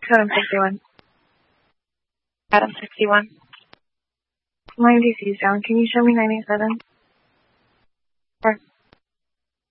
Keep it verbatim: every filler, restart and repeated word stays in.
Adam sixty-one. Adam sixty-one. Line D C is down. Can you show me nine eight seven? Sure.